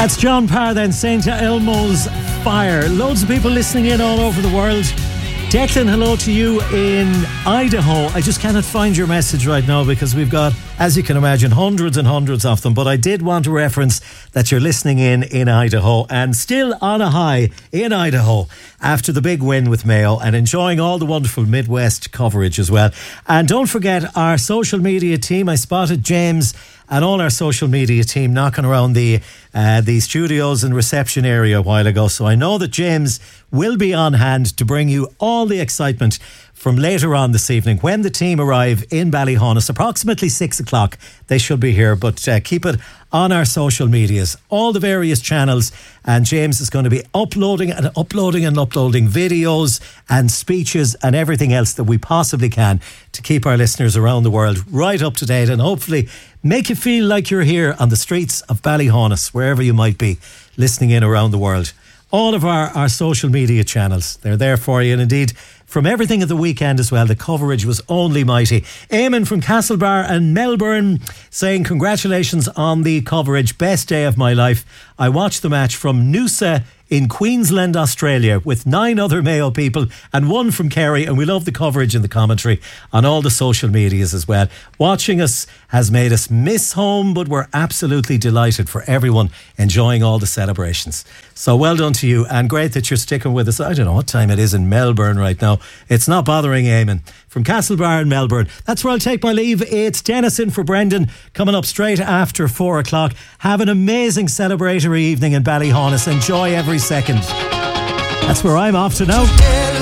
That's John Parr then, St. Elmo's Fire. Loads of people listening in all over the world. Declan, hello to you in Idaho. I just cannot find your message right now because we've got, as you can imagine, hundreds and hundreds of them. But I did want to reference that you're listening in Idaho and still on a high in Idaho after the big win with Mayo and enjoying all the wonderful Midwest coverage as well. And don't forget our social media team. I spotted James and all our social media team knocking around the studios and reception area a while ago. So I know that James will be on hand to bring you all the excitement from later on this evening when the team arrive in Ballyhonus, approximately 6 o'clock. They should be here, but keep it on our social medias, all the various channels, and James is going to be uploading videos and speeches and everything else that we possibly can to keep our listeners around the world right up to date and hopefully make you feel like you're here on the streets of Ballyhonus, wherever you might be listening in around the world. All of our social media channels, they're there for you. And indeed, from everything at the weekend as well, the coverage was only mighty. Eamon from Castlebar and Melbourne saying congratulations on the coverage. Best day of my life. I watched the match from Noosa in Queensland, Australia, with 9 other Mayo people and 1 from Kerry, and we love the coverage and the commentary on all the social medias as well. Watching us has made us miss home, but we're absolutely delighted for everyone enjoying all the celebrations. So well done to you, and great that you're sticking with us. I don't know what time it is in Melbourne right now. It's not bothering Eamon. From Castlebar in Melbourne, that's where I'll take my leave. It's Dennis in for Brendan coming up straight after 4 o'clock. Have an amazing celebratory evening in Ballyhonus. Enjoy every second. That's where I'm off to now.